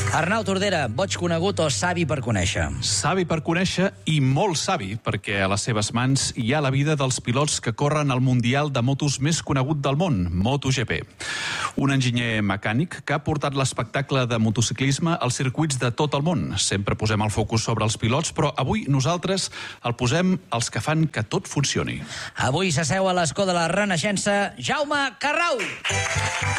Arnau Tordera, boig conegut o savi per conèixer? Savi per conèixer i molt savi, perquè a les seves mans hi ha la vida dels pilots que corren al Mundial de motos més conegut del món, MotoGP. Un enginyer mecànic que ha portat l'espectacle de motociclisme als circuits de tot el món. Sempre posem el focus sobre els pilots, però avui nosaltres el posem als que fan que tot funcioni. Avui s'asseu a l'escó de la Renaixença Jaume Carrau.